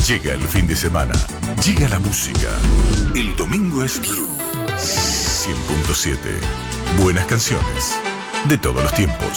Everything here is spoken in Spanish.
Llega el fin de semana, llega la música. El domingo es Blue 100.7. Buenas canciones de todos los tiempos.